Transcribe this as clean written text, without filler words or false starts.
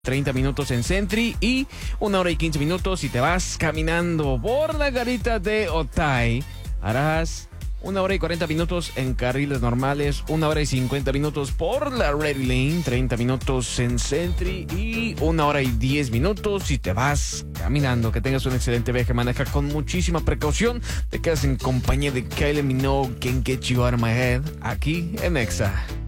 30 minutos en Sentry y 1 hora y 15 minutos si te vas caminando por la garita de Otay. Harás 1 hora y 40 minutos en carriles normales, 1 hora y 50 minutos por la Red Lane, 30 minutos en Sentry y 1 hora y 10 minutos si te vas caminando. Que tengas un excelente viaje, maneja con muchísima precaución. Te quedas en compañía de Kylie Minogue, Can't Get You Out of My Head, aquí en Exa.